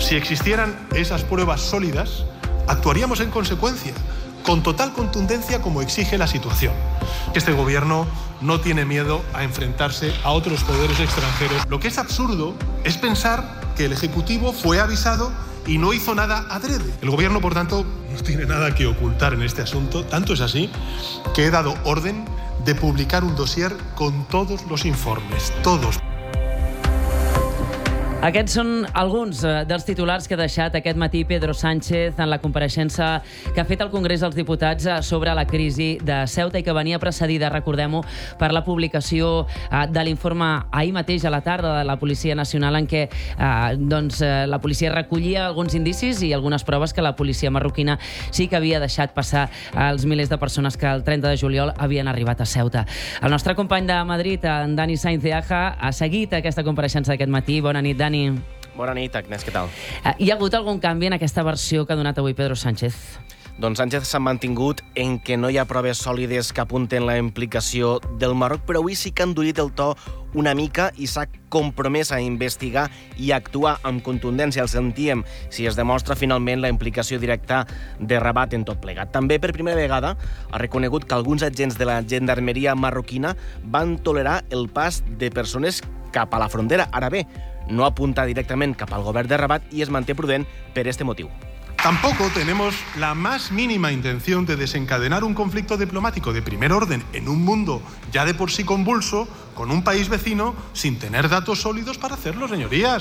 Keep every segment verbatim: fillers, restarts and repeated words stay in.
Si existieran esas pruebas sólidas, actuaríamos en consecuencia, con total contundencia como exige la situación. Este gobierno no tiene miedo a enfrentarse a otros poderes extranjeros. Lo que es absurdo es pensar que el Ejecutivo fue avisado y no hizo nada adrede. El gobierno, por tanto, no tiene nada que ocultar en este asunto. Tanto es así que he dado orden de publicar un dossier con todos los informes, todos. Aquests són alguns dels titulars que ha deixat aquest matí Pedro Sánchez en la compareixença que ha fet al Congrés dels Diputats sobre la crisi de Ceuta i que venia precedida, recordem-ho, per la publicació de l'informe ahir mateix a la tarda de la Policia Nacional en què eh, doncs, la policia recollia alguns indicis i algunes proves que la policia marroquina sí que havia deixat passar els milers de persones que el trenta de juliol havien arribat a Ceuta. El nostre company de Madrid, en Dani Sainz de Aja, ha seguit aquesta compareixença d'aquest matí. Bona nit, Dani. Bona nit, Agnès, què tal? Hi ha hagut algun canvi en aquesta versió que ha donat avui Pedro Sánchez? Doncs Sánchez s'ha mantingut en que no hi ha proves sòlides que apunten la implicació del Marroc, però avui sí que han endurit el to una mica i s'ha compromès a investigar i actuar amb contundència. El sentíem si es demostra finalment la implicació directa de Rabat en tot plegat. També per primera vegada ha reconegut que alguns agents de la gendarmeria marroquina van tolerar el pas de persones cap a la frontera. Ara bé, no apunta directament cap al govern de Rabat y es manté prudent per este motivo. Tampoco tenemos la más mínima intención de desencadenar un conflicto diplomático de primer orden en un mundo ya de por sí convulso, con un país vecino, sin tener datos sólidos para hacerlo, señorías.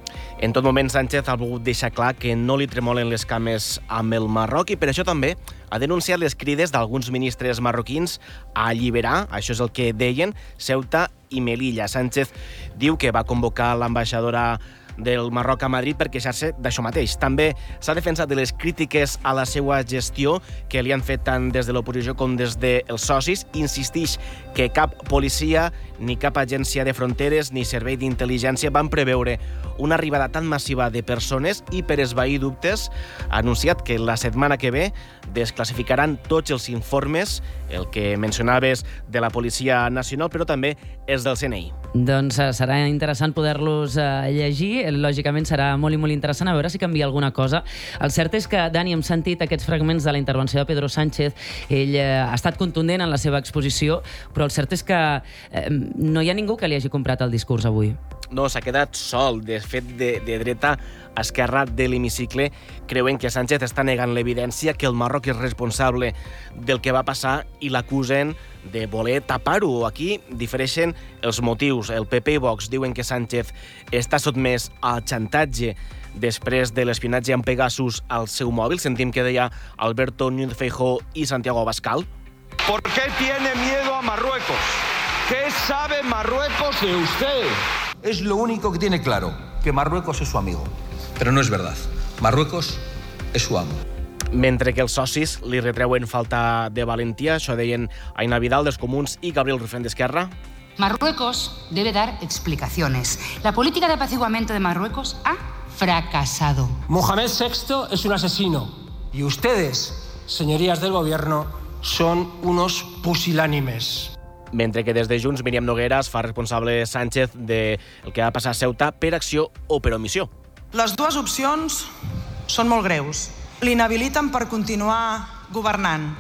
En tot moment, Sánchez ha volgut deixar clar que no li tremolen les cames amb el Marroc i per això també ha denunciat les crides d'alguns ministres marroquins a alliberar, això és el que deien, Ceuta i Melilla. Sánchez diu que va convocar l'ambaixadora del Marroc a Madrid per queixar-se d'això mateix. També s'ha defensat de les crítiques a la seva gestió que li han fet tant des de l'oposició com des dels socis. Insistix que cap policia ni cap agència de fronteres ni servei d'intel·ligència van preveure una arribada tan massiva de persones i per esvair dubtes ha anunciat que la setmana que ve desclassificaran tots els informes, el que mencionaves de la Policia Nacional, però també els del C N I. Doncs uh, serà interessant poder-los uh, llegir. Lògicament serà molt i molt interessant a veure si canvia alguna cosa. El cert és que, Dani, hem sentit aquests fragments de la intervenció de Pedro Sánchez. Ell uh, ha estat contundent en la seva exposició, però el cert és que uh, no hi ha ningú que li hagi comprat el discurs avui. No, s'ha quedat sol. De fet, de, de dreta a esquerra de l'hemicicle creuen que Sánchez està negant l'evidència que el Marroc és responsable del que va passar i l'acusen de voler tapar-ho. Aquí difereixen els motius. El P P i Vox diuen que Sánchez està sotmès al xantatge després de l'espionatge amb Pegasus al seu mòbil. Sentim que deia Alberto Núñez Feijóo i Santiago Abascal. ¿Por qué tiene miedo a Marruecos? ¿Qué sabe Marruecos de usted? Es lo único que tiene claro, que Marruecos es su amigo. Pero no es verdad. Marruecos es su amo. Mentre que els socis li retreuen falta de valentia, això deien Aina Vidal dels Comuns i Gabriel Rufén d'Esquerra. Marruecos debe dar explicaciones. La política de apaciguamiento de Marruecos ha fracasado. Mohamed sexto es un asesino. Y ustedes, señorías del gobierno, son unos pusilánimes. Mentre que des de Junts Míriam Noguera es fa responsable Sánchez del que va passar a Ceuta per acció o per omissió. Les dues opcions són molt greus. L'inhabiliten per continuar governant.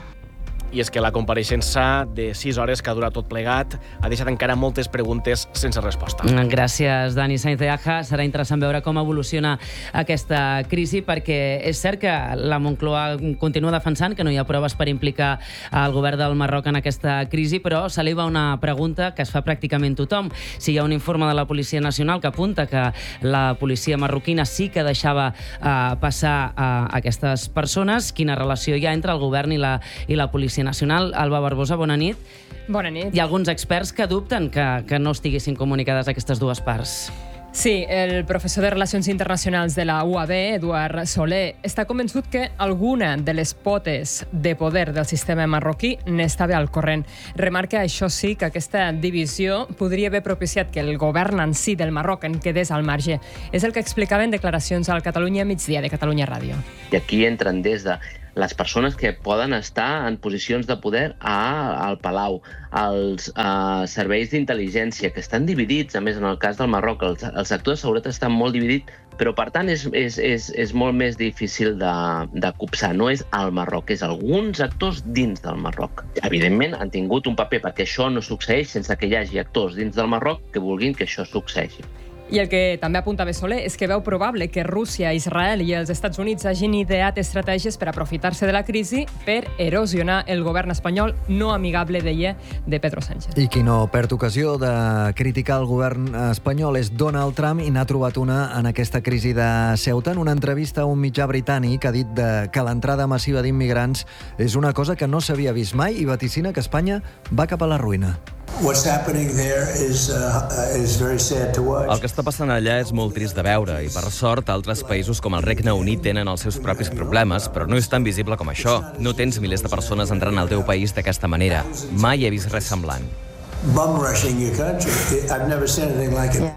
I és que la compareixença de sis hores que ha durat tot plegat ha deixat encara moltes preguntes sense resposta. Gràcies, Dani Sainz de Aja. Serà interessant veure com evoluciona aquesta crisi, perquè és cert que la Moncloa continua defensant que no hi ha proves per implicar el govern del Marroc en aquesta crisi, però s'eleva una pregunta que es fa pràcticament tothom. Si hi ha un informe de la Policia Nacional que apunta que la policia marroquina sí que deixava eh, passar eh, aquestes persones, quina relació hi ha entre el govern i la, i la Policia Nacional? Alba Barbosa, bona nit. Bona nit. Hi ha alguns experts que dubten que, que no estiguessin comunicades aquestes dues parts. Sí, el professor de Relacions Internacionals de la U A B, Eduard Soler, està convençut que alguna de les potes de poder del sistema marroquí n'estava al corrent. Remarca, això sí, que aquesta divisió podria haver propiciat que el govern en si del Marroc en quedés al marge. És el que explicava en declaracions al Catalunya Migdia de Catalunya Ràdio. I aquí entren des de les persones que poden estar en posicions de poder a, al Palau, els uh, serveis d'intel·ligència, que estan dividits, a més, en el cas del Marroc, el, el sector de seguretat està molt dividit, però, per tant, és, és, és, és molt més difícil de, de copsar. No és el Marroc, és alguns actors dins del Marroc. Evidentment, han tingut un paper perquè això no succeeix sense que hi hagi actors dins del Marroc que vulguin que això succeeixi. I el que també apuntava Soler és que veu probable que Rússia, Israel i els Estats Units hagin ideat estratègies per aprofitar-se de la crisi per erosionar el govern espanyol no amigable, deia, de Pedro Sánchez. I qui no perd ocasió de criticar el govern espanyol és Donald Trump, i n'ha trobat una en aquesta crisi de Ceuta. En una entrevista a un mitjà britànic ha dit de que l'entrada massiva d'immigrants és una cosa que no s'havia vist mai i vaticina que Espanya va cap a la ruïna. What's happening there is, uh, is very sad to watch. El que està passant allà és molt trist de veure i, per sort, altres països com el Regne Unit tenen els seus propis problemes, però no és tan visible com això. No tens milers de persones entrant al teu país d'aquesta manera. Mai he vist res semblant. Bum rushing your country. I've never seen anything like it.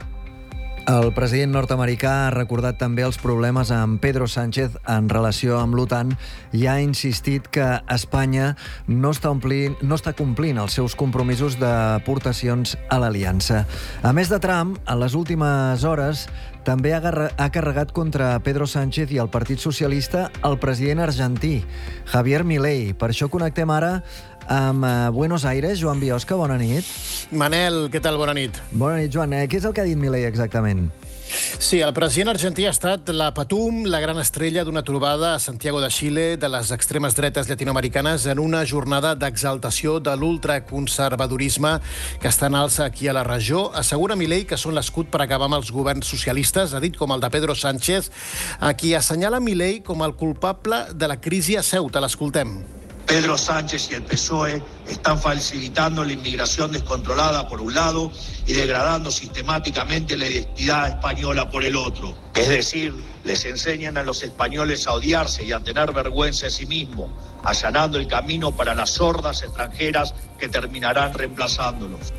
El president nord-americà ha recordat també els problemes amb Pedro Sánchez en relació amb l'OTAN i ha insistit que Espanya no està, omplint, no està complint els seus compromisos d'aportacions a l'aliança. A més de Trump, en les últimes hores també ha, ha carregat contra Pedro Sánchez i el Partit Socialista el president argentí, Javier Milei. Per això connectem ara amb Buenos Aires. Joan Biosca, bona nit. Manel, què tal? Bona nit. Bona nit, Joan. Què és el que ha dit Milei exactament? Sí, el president argentí ha estat la patum, la gran estrella d'una trobada a Santiago de Xile de les extremes dretes llatinoamericanes en una jornada d'exaltació de l'ultraconservadorisme que està en alça aquí a la regió. Assegura Milei que són l'escut per acabar amb els governs socialistes, ha dit com el de Pedro Sánchez, a qui assenyala Milei com el culpable de la crisi a Ceuta. L'escoltem. Pedro Sánchez y el P S O E están facilitando la inmigración descontrolada por un lado y degradando sistemáticamente la identidad española por el otro. Es decir, les enseñan a los españoles a odiarse y a tener vergüenza de sí mismos, allanando el camino para las hordas extranjeras que terminarán reemplazándolos.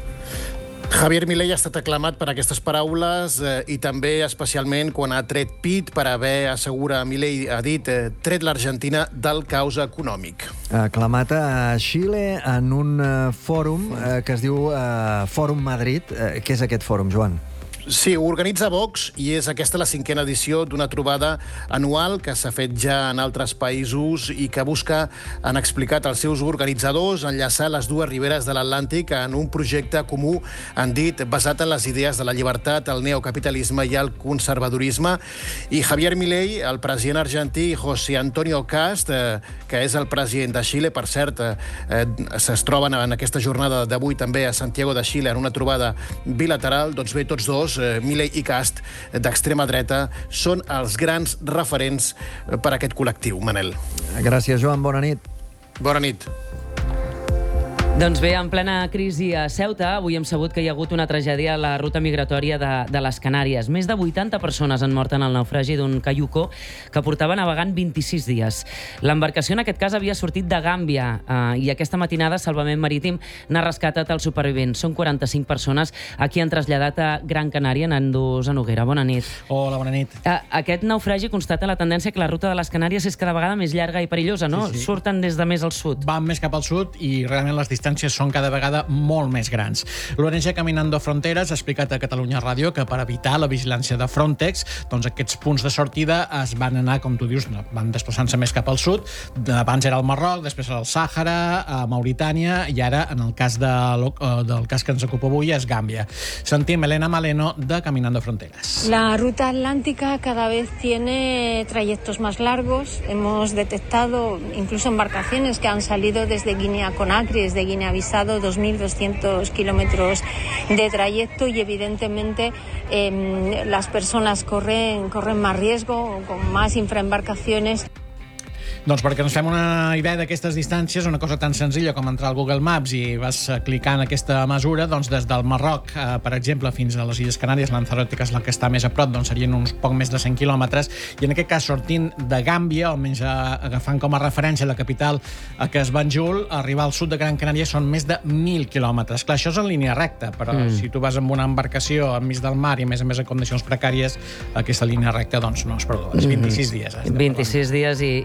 Javier Milei ha estat aclamat per aquestes paraules eh, i també especialment quan ha tret pit per haver, assegura Milei, ha dit, eh, tret l'Argentina del caos econòmic. Aclamat a Xile en un eh, fòrum eh, que es diu eh, Fòrum Madrid. Eh, què és aquest fòrum, Joan? Sí, ho organitza Vox i és aquesta la cinquena edició d'una trobada anual que s'ha fet ja en altres països i que busca, han explicat els seus organitzadors, enllaçar les dues riberes de l'Atlàntic en un projecte comú, han dit, basat en les idees de la llibertat, el neocapitalisme i el conservadorisme. I Javier Milei, el president argentí, José Antonio Cast, eh, que és el president de Xile, per cert, eh, es troben en aquesta jornada d'avui també a Santiago de Xile en una trobada bilateral, doncs bé, tots dos, Milei i Cast, d'extrema dreta, són els grans referents per a aquest col·lectiu. Manel. Gràcies, Joan. Bona nit. Bona nit. Doncs bé, en plena crisi a Ceuta, avui hem sabut que hi ha hagut una tragèdia a la ruta migratòria de, de les Canàries. Més de vuitanta persones han mort en el naufragi d'un caiuco que portava navegant vint-i-sis dies. L'embarcació en aquest cas havia sortit de Gàmbia eh, i aquesta matinada Salvament Marítim n'ha rescatat els supervivents. Són quaranta-cinc persones a qui han traslladat a Gran Canària, en Andús a Noguera. Bona nit. Hola, bona nit. Eh, aquest naufragi constata la tendència que la ruta de les Canàries és cada vegada més llarga i perillosa, no? Sí, sí. Surten des de més al sud. Van més cap al sud i realment les distàncies són cada vegada molt més grans. L'O N G Caminando Fronteras ha explicat a Catalunya Ràdio que per evitar la vigilància de Frontex, doncs aquests punts de sortida es van anar, com tu dius, van desplaçant-se més cap al sud. Abans era el Marroc, després era el Sàhara, a Mauritània i ara, en el cas de, del cas que ens ocupa avui, és Gàmbia. Sentim Elena Maleno de Caminando Fronteras. La ruta atlántica cada vez tiene trayectos más largos. Hemos detectado incluso embarcaciones que han salido desde Guinea-Conakry, desde Guinea-Bissau, dos mil doscientos kilómetros de trayecto y evidentemente eh, las personas corren, corren más riesgo, con más infraembarcaciones. Doncs perquè ens fem una idea d'aquestes distàncies, una cosa tan senzilla com entrar al Google Maps i vas clicar en aquesta mesura, doncs des del Marroc, eh, per exemple, fins a les Illes Canàries, Lanzarote, que és la que està més a prop, doncs serien uns poc més de cent quilòmetres, i en aquest cas sortint de Gàmbia, almenys agafant com a referència la capital, que és Banjul, arribar al sud de Gran Canària són més de mil quilòmetres. Clar, això és en línia recta, però mm. si tu vas amb una embarcació enmig del mar i a més a més en condicions precàries, aquesta línia recta doncs no és perdó, és vint-i-sis dies. vint-i-sis dies i, i amb aquest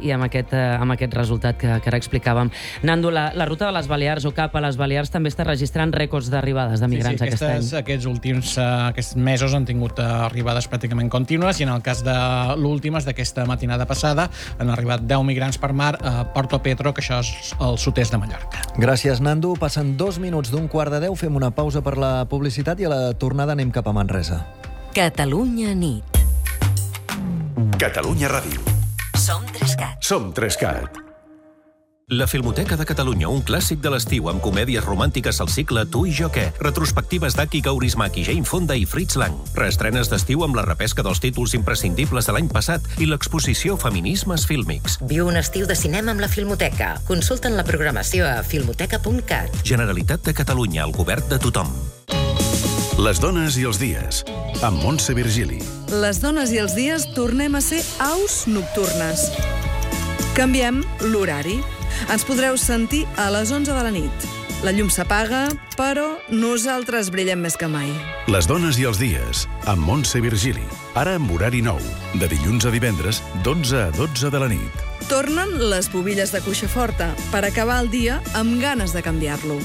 quedat eh, amb aquest resultat que, que ara explicàvem. Nando, la, la ruta de les Balears o cap a les Balears també està registrant rècords d'arribades de migrants sí, sí, aquest aquestes, any. Aquests últims uh, aquests mesos han tingut uh, arribades pràcticament contínues i en el cas de l'última, d'aquesta matinada passada, han arribat deu migrants per mar a Porto Petro, que això és el sud-est de Mallorca. Gràcies, Nando. Passen dos minuts d'un quart de deu, fem una pausa per la publicitat i a la tornada anem cap a Manresa. Catalunya nit. Catalunya Ràdio. Som Trescat. Som Trescat. La Filmoteca de Catalunya, un clàssic de l'estiu amb comèdies romàntiques al cicle Tu i jo què, retrospectives d'Aki Kaurismäki, Jane Fonda i Fritz Lang, reestrenes d'estiu amb la repesca dels títols imprescindibles de l'any passat i l'exposició Feminismes fílmics. Viu un estiu de cinema amb la Filmoteca. Consulta'n la programació a filmoteca punt cat. Generalitat de Catalunya, el govern de tothom. Les dones i els dies, amb Montse Virgili. Les dones i els dies tornem a ser aus nocturnes. Canviem l'horari. Ens podreu sentir a les onze de la nit. La llum s'apaga, però nosaltres brillem més que mai. Les dones i els dies, amb Montse Virgili. Ara amb horari nou, de dilluns a divendres, d'onze a dotze de la nit. Tornen les pubilles de Cuixaforta per acabar el dia amb ganes de canviar-lo.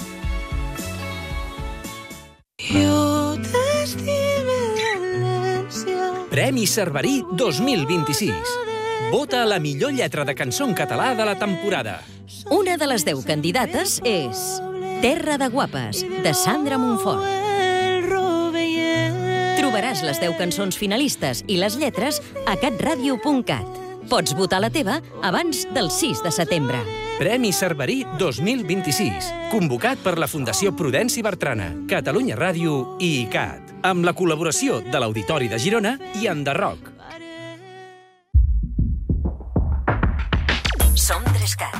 Jo t'estime València. Premi Cerverí dos mil vint-i-sis. Vota la millor lletra de cançó en català de la temporada. Una de les deu candidates és Terra de Guapes, de Sandra Montfort. Trobaràs les deu cançons finalistes i les lletres a catradio punt cat. Pots votar la teva abans del sis de setembre. Premi Cerverí dos mil vint-i-sis, convocat per la Fundació Prudenci Bertrana, Catalunya Ràdio i I C A T, amb la col·laboració de l'Auditori de Girona i Enderroc. Som Trescat.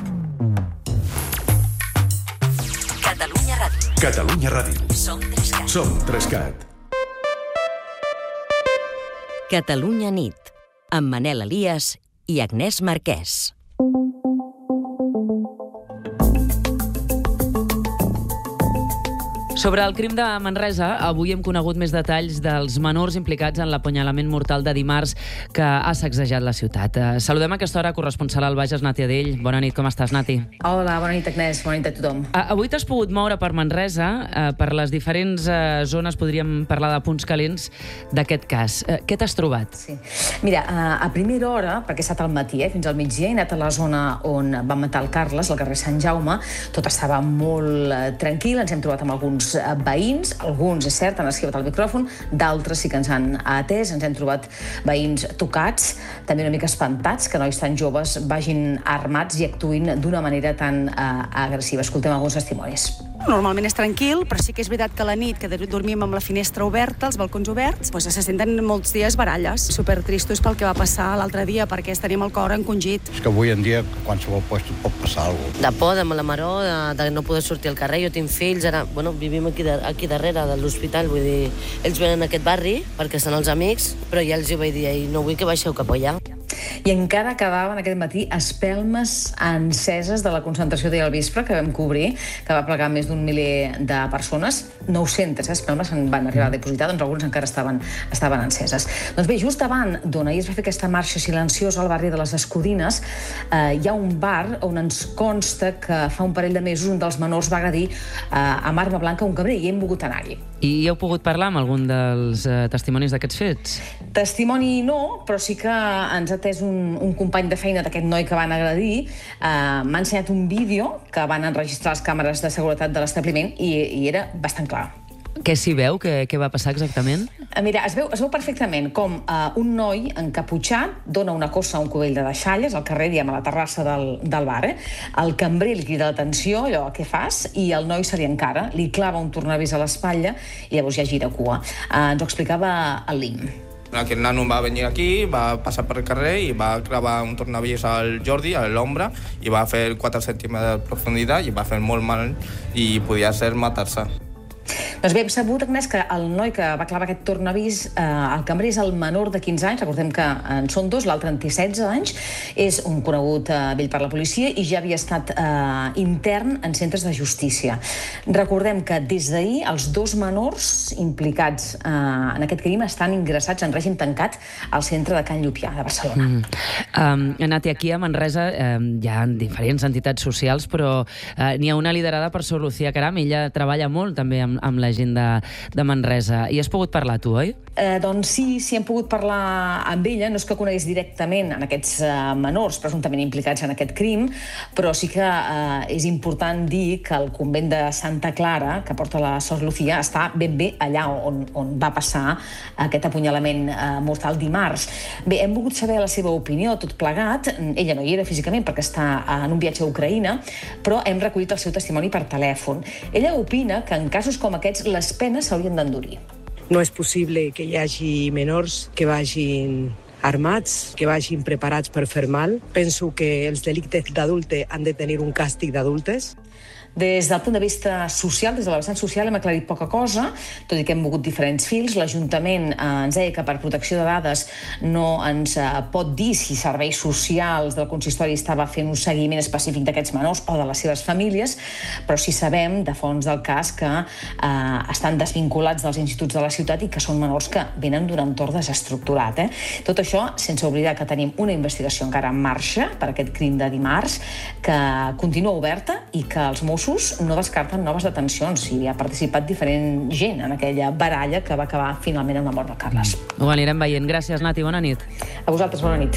Catalunya Ràdio. Catalunya Ràdio. Som Trescat. Som Trescat. Catalunya nit, amb Manel Elias i Agnès Marquès. Sobre el crim de Manresa, avui hem conegut més detalls dels menors implicats en l'apunyalament mortal de dimarts que ha sacsejat la ciutat. Saludem a aquesta hora corresponsal al Bages, Nati Adell. Bona nit, com estàs, Nati? Hola, bona nit, Agnès. Bona nit a tothom. Avui t'has pogut moure per Manresa, per les diferents zones, podríem parlar de punts calents d'aquest cas. Què t'has trobat? Sí. Mira, a primera hora, perquè ha estat al matí, eh, fins al migdia, he anat a la zona on van matar el Carles, al carrer Sant Jaume. Tot estava molt tranquil, ens hem trobat amb alguns veïns, alguns, és cert, han esquivat el micròfon, d'altres sí que ens han atès, ens hem trobat veïns tocats, també una mica espantats que nois tan joves vagin armats i actuïn d'una manera tan eh, agressiva. Escoltem alguns testimonis. Normalment és tranquil, però sí que és veritat que a la nit, que dormim amb la finestra oberta, els balcons oberts, doncs se senten molts dies baralles. Supertristos pel que va passar l'altre dia, perquè tenim el cor encongit. És que avui en dia qualsevol lloc pot passar alguna cosa. De por, de mala maror, de, de no poder sortir al carrer. Jo tinc fills, ara, bueno, vivim aquí, de, aquí darrere de l'hospital, vull dir, ells venen a aquest barri perquè estan els amics, però ja els hi vaig dir, i no vull que baixeu cap allà. I encara quedaven aquest matí espelmes enceses de la concentració d'ahir al vespre que vam cobrir, que va plegar més d'un miler de persones. nou-centes espelmes en van arribar a dipositar, doncs alguns encara estaven, estaven enceses. Doncs bé, just davant d'on ahir es va fer aquesta marxa silenciosa al barri de les Escudines, eh, hi ha un bar on ens consta que fa un parell de mesos un dels menors va agredir eh, amb arma blanca un cabrer i hem volgut anar-hi. I heu pogut parlar amb algun dels eh, testimonis d'aquests fets? Testimoni no, però sí que ens ha atès un, un company de feina d'aquest noi que van agredir. Uh, m'ha ensenyat un vídeo que van enregistrar les càmeres de seguretat de l'establiment i, i era bastant clar. Què s'hi veu? Què, què va passar exactament? Mira, es veu, es veu perfectament com uh, un noi encaputxat dona una cossa a un cubell de deixalles al carrer, diguem, a la terrassa del, del bar. Eh? El cambrer li crida l'atenció, allò, què fas? I el noi se li encara, li clava un tornavís a l'espatlla i llavors ja gira cua. Uh, ens ho explicava el Lim. Aquest nano va venir aquí, va passar per el carrer i va clavar un tornavís al Jordi, a l'ombra, i va fer quatre centímetres de profunditat i va fer molt mal i podia ser matar-se. Doncs bé, hem sabut, Agnès, que el noi que va clavar aquest tornavís, eh, el cambrer és el menor de quinze anys, recordem que en són dos, l'altre en té setze anys, és un conegut eh, vell per la policia i ja havia estat eh, intern en centres de justícia. Recordem que des d'ahir els dos menors implicats eh, en aquest crim estan ingressats en règim tancat al centre de Can Llupià, de Barcelona. Mm. Um, Nati, aquí a Manresa um, hi ha diferents entitats socials, però uh, n'hi ha una liderada per Sor Lucía Caram. Ella treballa molt també amb, amb la gent de, de Manresa. I has pogut parlar tu, oi? Eh, doncs sí, sí hem pogut parlar amb ella. No és que conegués directament en aquests eh, menors presumptament implicats en aquest crim, però sí que eh, és important dir que el convent de Santa Clara, que porta la Sor Lucía, està ben bé allà on, on va passar aquest apunyalament eh, mortal dimarts. Bé, hem volgut saber la seva opinió, tot plegat. Ella no hi era físicament perquè està en un viatge a Ucraïna, però hem recollit el seu testimoni per telèfon. Ella opina que en casos com aquests les penes s'haurien d'endurir. No és possible que hi hagi menors que vagin armats, que vagin preparats per fer mal. Penso que els delictes d'adulte han de tenir un càstig d'adultes. Des del punt de vista social, des de la vessant social, hem aclarit poca cosa, tot i que hem mogut diferents fils. L'Ajuntament eh, ens deia que per protecció de dades no ens eh, pot dir si serveis socials del consistori estava fent un seguiment específic d'aquests menors o de les seves famílies, però sí sabem de fons del cas que eh, estan desvinculats dels instituts de la ciutat i que són menors que venen d'un entorn desestructurat. Eh? Tot això sense oblidar que tenim una investigació encara en marxa per aquest crim de dimarts, que continua oberta i que els Mossos no descarten noves detencions. Hi ha participat diferent gent en aquella baralla que va acabar finalment amb la mort de Carles. Ho anirem veient. Gràcies, Nati. Bona nit. A vosaltres, bona nit.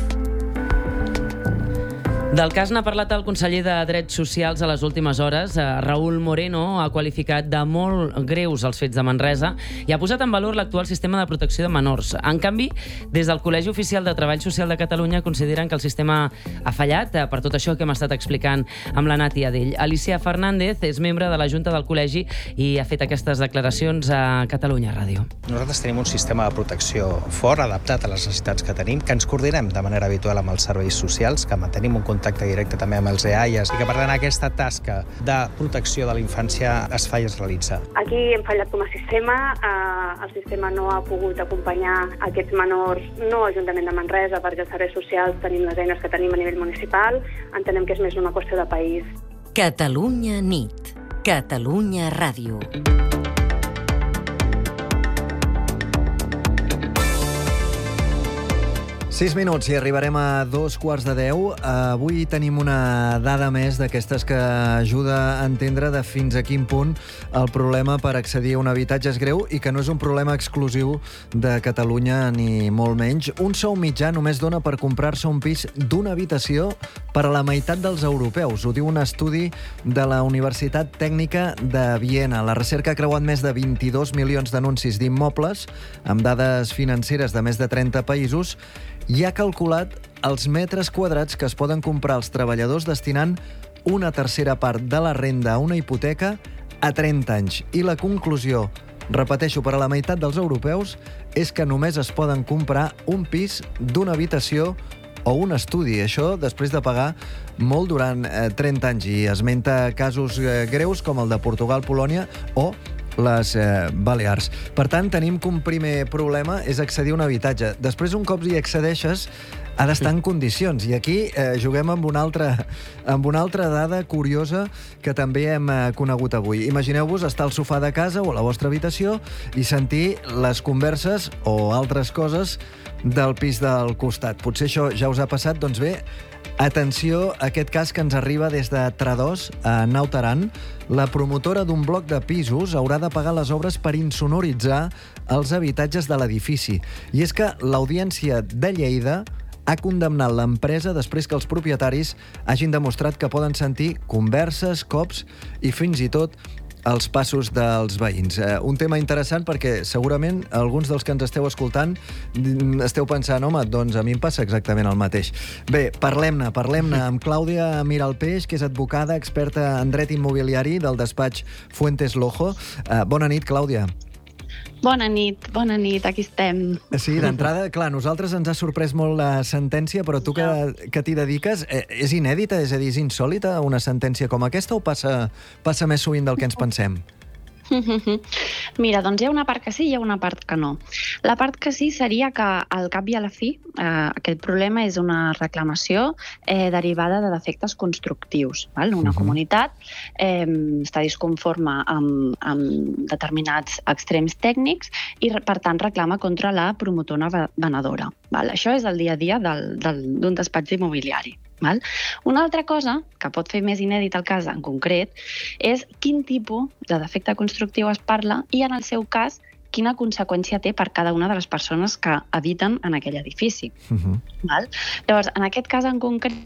Del cas n'ha parlat el conseller de Drets Socials a les últimes hores. Raúl Moreno ha qualificat de molt greus els fets de Manresa i ha posat en valor l'actual sistema de protecció de menors. En canvi, des del Col·legi Oficial de Treball Social de Catalunya consideren que el sistema ha fallat per tot això que hem estat explicant amb la Nati Adell. Alicia Fernández és membre de la Junta del Col·legi i ha fet aquestes declaracions a Catalunya Ràdio. Nosaltres tenim un sistema de protecció fort, adaptat a les necessitats que tenim, que ens coordinem de manera habitual amb els serveis socials, que mantenim un contacte directe també amb els E A I Es i que, per tant, aquesta tasca de protecció de la infància es fa i es realitza. Aquí hem fallat com a sistema, eh, el sistema no ha pogut acompanyar aquests menors, no Ajuntament de Manresa, perquè els serveis socials tenim les eines que tenim a nivell municipal, entenem que és més una qüestió de país. Catalunya nit. Catalunya Ràdio. Sis minuts i arribarem a dos quarts de deu. Avui tenim una dada més d'aquestes que ajuda a entendre de fins a quin punt el problema per accedir a un habitatge és greu i que no és un problema exclusiu de Catalunya ni molt menys. Un sou mitjà només dona per comprar-se un pis d'una habitació per a la meitat dels europeus. Ho diu un estudi de la Universitat Tècnica de Viena. La recerca ha creuat més de vint-i-dos milions d'anuncis d'immobles amb dades financeres de més de trenta països i ha calculat els metres quadrats que es poden comprar els treballadors destinant una tercera part de la renda a una hipoteca a trenta anys. I la conclusió, repeteixo, per a la meitat dels europeus, és que només es poden comprar un pis d'una habitació o un estudi. Això després de pagar molt durant eh, trenta anys. I esmenta casos eh, greus com el de Portugal, Polònia o les eh, Balears. Per tant, tenim que un primer problema és accedir a un habitatge. Després, un cop hi accedeixes, ha d'estar en condicions. I aquí eh, juguem amb una, altra, amb una altra dada curiosa que també hem eh, conegut avui. Imagineu-vos estar al sofà de casa o a la vostra habitació i sentir les converses o altres coses del pis del costat. Potser això ja us ha passat? Doncs bé, atenció a aquest cas que ens arriba des de Tradós, a Naut Aran. La promotora d'un bloc de pisos haurà de pagar les obres per insonoritzar els habitatges de l'edifici. I és que l'Audiència de Lleida ha condemnat l'empresa després que els propietaris hagin demostrat que poden sentir converses, cops i fins i tot els passos dels veïns. Eh, un tema interessant perquè segurament alguns dels que ens esteu escoltant esteu pensant, home, doncs a mi em passa exactament el mateix. Bé, parlem-ne, parlem-ne amb Clàudia Miralpeix, que és advocada, experta en dret immobiliari del despatx Fuentes Lojo. Eh, bona nit, Clàudia. Bona nit, bona nit, aquí estem. Sí, d'entrada, clar, a nosaltres ens ha sorprès molt la sentència, però tu que, que t'hi dediques, eh, és inèdita, és a dir, és insòlita una sentència com aquesta o passa, passa més sovint del que ens pensem? Mira, doncs hi ha una part que sí i hi ha una part que no. La part que sí seria que al cap i a la fi eh, aquest problema és una reclamació eh, derivada de defectes constructius. Val? Una uh-huh. comunitat eh, està disconforme amb, amb determinats extrems tècnics i per tant reclama contra la promotora venedora. Val? Això és el dia a dia del, del, d'un despatx immobiliari. Val? Una altra cosa que pot fer més inèdit el cas en concret és quin tipus de defecte constructiu es parla i, en el seu cas, quina conseqüència té per cada una de les persones que habiten en aquell edifici. Uh-huh. Val? Llavors, en aquest cas en concret,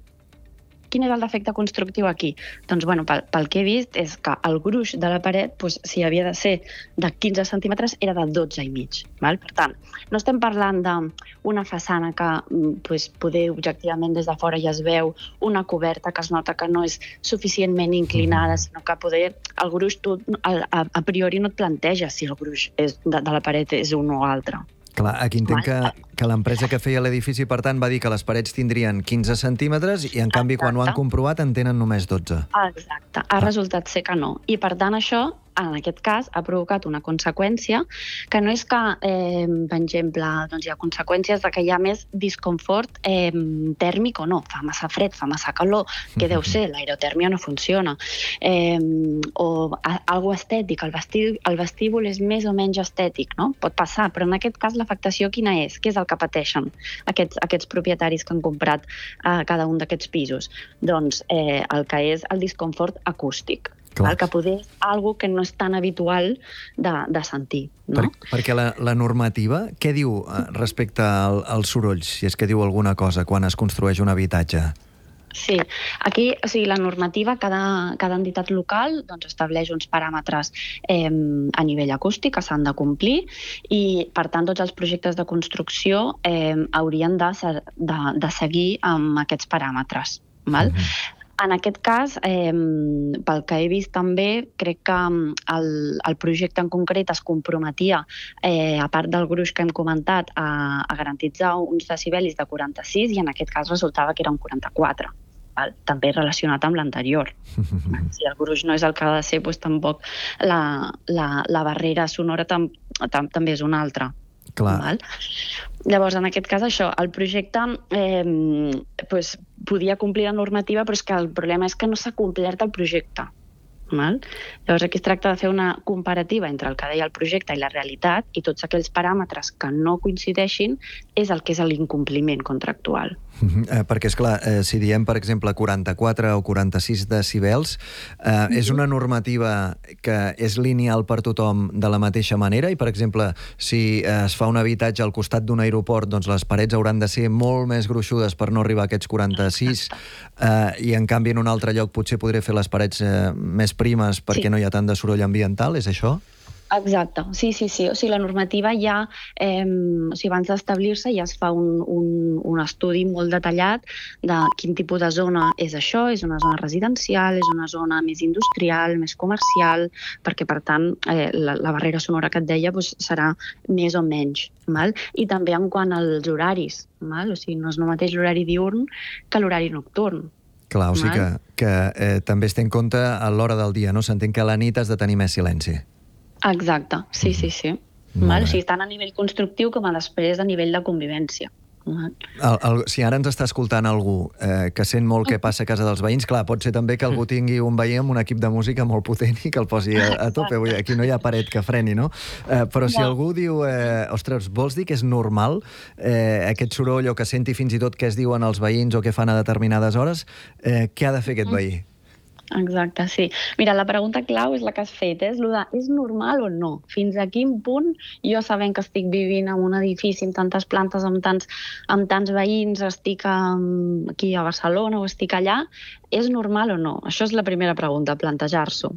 quin és el defecte constructiu aquí? Doncs, bueno, pel, pel que he vist és que el gruix de la paret, doncs, si havia de ser de quinze centímetres, era de dotze i mig. Val? Per tant, no estem parlant d'una façana que doncs, poder objectivament des de fora ja es veu, una coberta que es nota que no és suficientment inclinada, sinó que poder el gruix tu a, a, a priori no et planteja si el gruix és de, de la paret és un o altre. Clar, aquí entenc que, que l'empresa que feia l'edifici, per tant, va dir que les parets tindrien quinze centímetres i, en canvi, Exacte. Quan ho han comprovat, en tenen només dotze. Exacte. Ha ah. resultat ser que no. I, per tant, això, en aquest cas, ha provocat una conseqüència que no és que, eh, per exemple, doncs hi ha conseqüències de que hi ha més disconfort eh, tèrmic o no. Fa massa fred, fa massa calor, que deu ser, l'aerotèrmia no funciona. Eh, o algo estètic, el, vestí, el vestíbul és més o menys estètic, no? Pot passar, però en aquest cas l'afectació quina és? Què és el que pateixen aquests, aquests propietaris que han comprat eh, cada un d'aquests pisos? Doncs eh, el que és el disconfort acústic. Val? Que poder és algo que no és tan habitual de, de sentir. No? Per, perquè la, la normativa, què diu respecte al, als sorolls, si és que diu alguna cosa, quan es construeix un habitatge? Sí, aquí o sigui, la normativa, cada, cada entitat local doncs, estableix uns paràmetres eh, a nivell acústic que s'han de complir i, per tant, tots els projectes de construcció eh, haurien de, de, de seguir amb aquests paràmetres. Val? Mm-hmm. En aquest cas, eh, pel que he vist també, crec que el, el projecte en concret es comprometia, eh, a part del gruix que hem comentat, a, a garantitzar uns decibelis de quaranta-sis i en aquest cas resultava que era un quaranta-quatre. Val? També relacionat amb l'anterior. Si el gruix no és el que ha de ser, doncs tampoc la, la, la barrera sonora tam, tam, també és una altra. Clar. Val? Llavors, en aquest cas, això, el projecte eh, pues, podia complir la normativa, però és que el problema és que no s'ha complert el projecte. Val? Llavors, aquí es tracta de fer una comparativa entre el que deia el projecte i la realitat i tots aquells paràmetres que no coincideixin és el que és l'incompliment contractual. Uh-huh. eh, perquè, esclar, eh, si diem, per exemple, quaranta-quatre o quaranta-sis decibels, eh, uh-huh. és una normativa que és lineal per tothom de la mateixa manera i, per exemple, si eh, es fa un habitatge al costat d'un aeroport, doncs les parets hauran de ser molt més gruixudes per no arribar a aquests quaranta-sis eh, i, en canvi, en un altre lloc potser podré fer les parets eh, més primes perquè sí. no hi ha tant de soroll ambiental, és això? Exacte, sí, sí, sí. O sigui, la normativa ja, eh, o sigui, abans d'establir-se ja es fa un, un, un estudi molt detallat de quin tipus de zona és això, és una zona residencial, és una zona més industrial, més comercial, perquè, per tant, eh, la, la barrera sonora que et deia doncs, serà més o menys. Val? I també en quant als horaris, val? O sigui, no és el mateix l'horari diürn que l'horari nocturn. Clar, o sigui que, que eh, també es té en compte a l'hora del dia, no? S'entén que a la nit has de tenir més silenci. Exacte, sí, sí, sí. Val? O sigui, tant a nivell constructiu com a després a nivell de convivència. El, el, si ara ens està escoltant algú eh, que sent molt què passa a casa dels veïns, clar, pot ser també que algú tingui un veí amb un equip de música molt potent i que el posi a, a tope. Aquí no hi ha paret que freni, no? Eh, però si algú diu, eh, ostres, vols dir que és normal eh, aquest soroll o que senti fins i tot què es diuen els veïns o què fan a determinades hores, eh, què ha de fer aquest veí? Exacte, sí. Mira, la pregunta clau és la que has fet, és lo de, és normal o no? Fins a quin punt, jo sabent que estic vivint en un edifici amb tantes plantes, amb tants, amb tants veïns, estic um, aquí a Barcelona o estic allà, és normal o no? Això és la primera pregunta, plantejar-s'ho.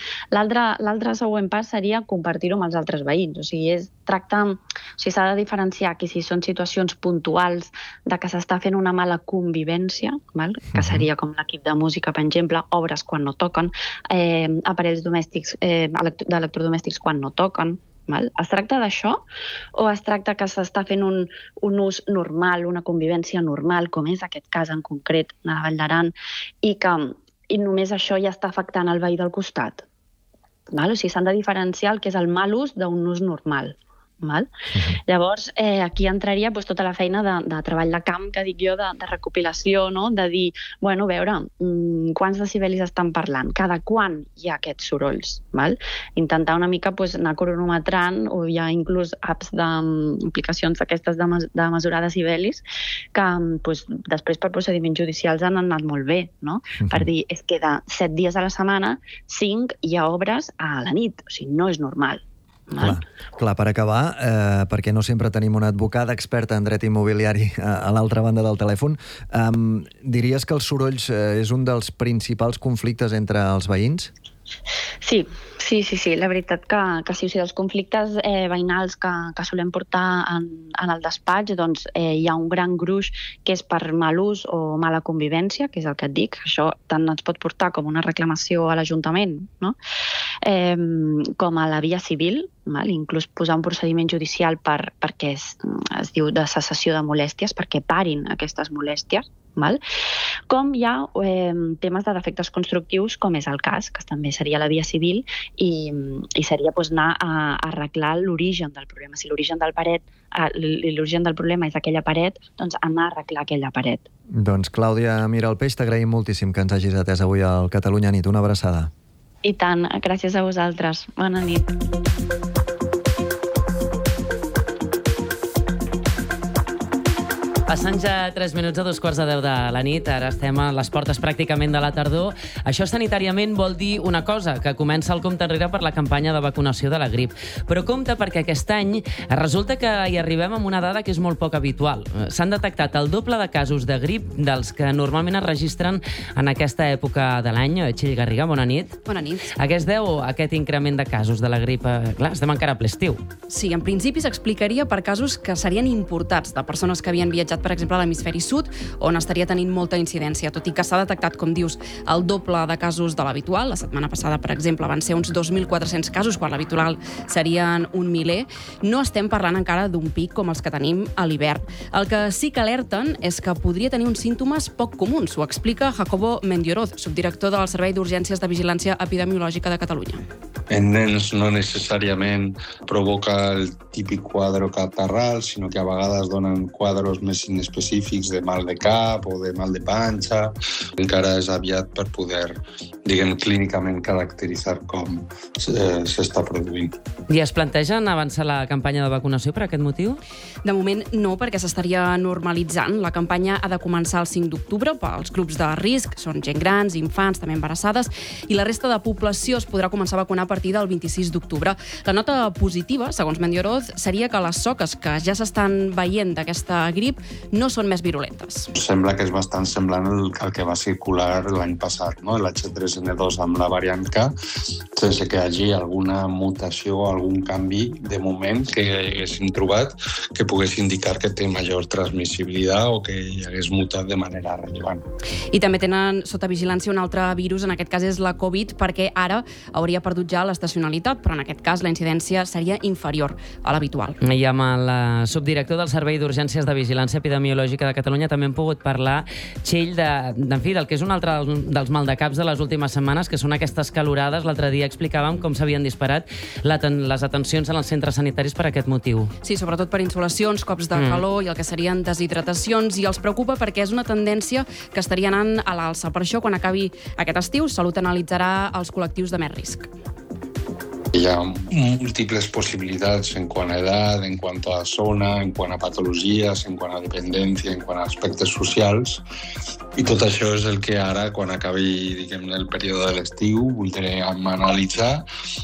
L'altra següent pas seria compartir-ho amb els altres veïns. O sigui, és, tracta, o sigui, s'ha de diferenciar que si són situacions puntuals de que s'està fent una mala convivència, val? Que seria com l'equip de música, per exemple, obres quan no toquen, eh, aparells domèstics, eh, d'electrodomèstics quan no toquen. Val? Es tracta d'això o es tracta que s'està fent un, un ús normal, una convivència normal, com és aquest cas en concret a la Vall d'Aran, i que i només això ja està afectant el veí del costat? Val? O sigui, s'han de diferenciar el que és el mal ús d'un ús normal. Val? Uh-huh. Llavors, eh, aquí entraria pues, tota la feina de, de treball de camp, que dic jo, de, de recopilació, no? De dir, bueno, a veure, mmm, quants decibelis estan parlant, cada quan hi ha aquests sorolls, val? Intentar una mica pues, anar cronometrant, o hi ha inclús apps d'aplicacions d'aquestes de, de mesurar decibelis, que pues, després per procediments judicials han anat molt bé, no? Uh-huh. Per dir, és que de set dies a la setmana, cinc hi ha obres a la nit, o sigui, no és normal. Clar, clar, per acabar, eh, perquè no sempre tenim una advocada experta en dret immobiliari a, a l'altra banda del telèfon, eh, diries que els sorolls eh, és un dels principals conflictes entre els veïns? Sí, sí, sí, sí. La veritat que, que sí, o sigui, els conflictes eh, veïnals que, que solem portar en, en el despatx, doncs eh, hi ha un gran gruix que és per mal ús o mala convivència, que és el que et dic. Això tant ens pot portar com una reclamació a l'Ajuntament, no? Eh, com a la via civil, val? Inclús posar un procediment judicial per, perquè es, es diu de cessació de molèsties, perquè parin aquestes molèsties, val? Com hi ha eh, temes de defectes constructius, com és el cas, que també seria la via civil, i, i seria pues, anar a, a arreglar l'origen del problema. Si l'origen del paret, eh, l'origen del problema és aquella paret, doncs anar a arreglar aquella paret. Doncs Clàudia Miralpeix, t'agraïm moltíssim que ens hagis atès avui al Catalunya Nit. Una abraçada. I tant, gràcies a vosaltres. Bona nit. Passant ja tres minuts a dos quarts de deu de la nit, ara estem a les portes pràcticament de la tardor. Això sanitàriament vol dir una cosa, que comença el compte enrere per la campanya de vacunació de la grip. Però compte perquè aquest any resulta que hi arribem amb una dada que és molt poc habitual. S'han detectat el doble de casos de grip dels que normalment es registren en aquesta època de l'any. Txell Garriga, bona nit. Bona nit. A què es deu aquest increment de casos de la grip? Clar, estem encara a ple estiu. Sí, en principi s'explicaria per casos que serien importats de persones que havien viatjat, per exemple, a l'hemisferi sud, on estaria tenint molta incidència, tot i que s'ha detectat, com dius, el doble de casos de l'habitual. La setmana passada, per exemple, van ser uns dos mil quatre-cents casos, quan l'habitual serien un miler. No estem parlant encara d'un pic com els que tenim a l'hivern. El que sí que alerten és que podria tenir uns símptomes poc comuns. Ho explica Jacobo Mendioroz, subdirector del Servei d'Urgències de Vigilància Epidemiològica de Catalunya. En nens no necessàriament provoca el típic quadre catarral, sinó que a vegades donen quadres més inespecífics de mal de cap o de mal de panxa. Encara és aviat per poder, diguem, clínicament caracteritzar com eh, s'està produint. I es plantegen avançar la campanya de vacunació per aquest motiu? De moment no, perquè s'estaria normalitzant. La campanya ha de començar el cinc d'octubre pels grups de risc, són gent grans, infants, també embarassades, i la resta de població es podrà començar a vacunar a partir del vint-i-sis d'octubre. La nota positiva, segons Mendioroz, seria que les soques que ja s'estan veient d'aquesta grip no són més virulentes. Sembla que és bastant semblant al, al que va circular l'any passat, no? l'H tres ena dos amb la variant K, sense que hi hagi alguna mutació o algun canvi de moment que haguéssim trobat que pogués indicar que té major transmissibilitat o que hi hagués mutat de manera rellevant. I també tenen sota vigilància un altre virus, en aquest cas és la Covid, perquè ara hauria perdut ja l'estacionalitat, però en aquest cas la incidència seria inferior a l'habitual. I amb el subdirector del Servei d'Urgències de Vigilància Epidemiològica de Catalunya també hem pogut parlar, Txell, de, en fi, del que és un altre dels maldecaps de les últimes setmanes, que són aquestes calorades. L'altre dia explicàvem com s'havien disparat les atencions en els centres sanitaris per aquest motiu. Sí, sobretot per insolacions, cops de calor mm. i el que serien deshidratacions, i els preocupa perquè és una tendència que estaria anant a l'alça. Per això, quan acabi aquest estiu, Salut analitzarà els col·lectius de més risc. Hi ha múltiples possibilitats en quant a edat, en quant a zona, en quant a patologies, en quant a dependència, en quant a aspectes socials. I tot això és el que ara, quan acabi, diguem, el període de l'estiu, voldrem analitzar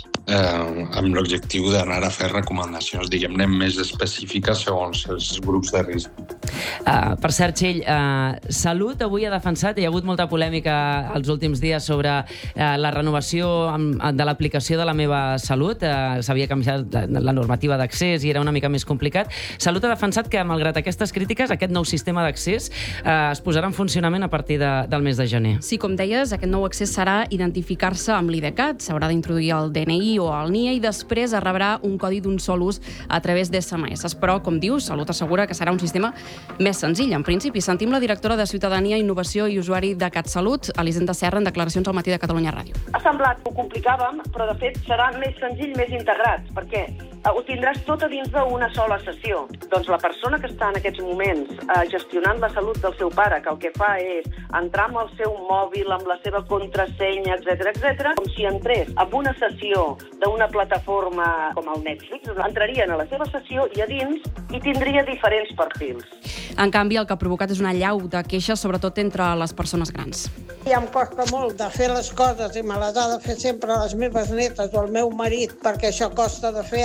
eh, amb l'objectiu d'anar a fer recomanacions, diguem-ne, més específiques segons els grups de risc. Uh, per cert, Txell, uh, Salut avui ha defensat, hi ha hagut molta polèmica els últims dies sobre uh, la renovació amb, de l'aplicació de la meva Salut. Uh, s'havia canviat la normativa d'accés i era una mica més complicat. Salut ha defensat que, malgrat aquestes crítiques, aquest nou sistema d'accés uh, es posarà en funcionament a partir de, del mes de gener. Sí, com deies, aquest nou accés serà identificar-se amb l'I D CAT, s'haurà d'introduir el D N I o el N I E i després es rebrà un codi d'un sol ús a través d'S M S. Però, com dius, Salut assegura que serà un sistema més senzill, en principi. Sentim la directora de Ciutadania, Innovació i Usuari de CatSalut, Elisenda Serra, en declaracions al matí de Catalunya Ràdio. Ha semblat que ho complicàvem, però de fet serà més senzill, més integrat, perquè ho tindràs tot a dins d'una sola sessió. Doncs la persona que està en aquests moments eh, gestionant la salut del seu pare, que el que fa és entrar amb el seu mòbil, amb la seva contrasenya, etcètera, etcètera, com si entrés en una sessió d'una plataforma com el Netflix, entrarien a la seva sessió i a dins hi tindria diferents perfils. En canvi, el que ha provocat és una llau de queixes, sobretot entre les persones grans. I em costa molt de fer les coses i me les ha de fer sempre les meves netes o el meu marit, perquè això costa de fer.